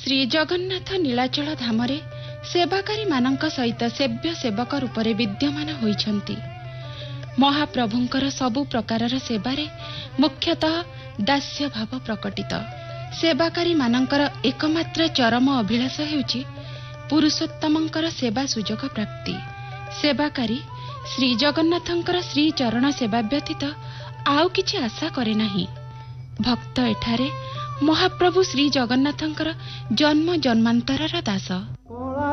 ଶ୍ରୀ ଜଗନ୍ନାଥ ନୀଳାଚଳ ଧାମରେ ସେବାକାରୀମାନଙ୍କ ସହିତ ସେବ୍ୟ ସେବକ ରୂପରେ ବିଦ୍ୟମାନ ହୋଇଛନ୍ତି। ମହାପ୍ରଭୁଙ୍କର ସବୁ ପ୍ରକାରର ସେବାରେ ମୁଖ୍ୟତଃ ଦାସ୍ୟ ଭାବ ପ୍ରକଟିତ। ସେବାକାରୀମାନଙ୍କର ଏକମାତ୍ର ଚରମ ଅଭିଳାଷ ହେଉଛି ପୁରୁଷୋତ୍ତମଙ୍କର ସେବା ସୁଯୋଗ ପ୍ରାପ୍ତି। ସେବାକାରୀ ଶ୍ରୀ ଜଗନ୍ନାଥଙ୍କର ଶ୍ରୀଚରଣ ସେବା ବ୍ୟତୀତ ଆଉ କିଛି ଆଶା କରେ ନାହିଁ। ଭକ୍ତ ଏଠାରେ ମହାପ୍ରଭୁ ଶ୍ରୀ ଜଗନ୍ନାଥଙ୍କର ଜନ୍ମ ଜନ୍ମାନ୍ତରର ଦାସ।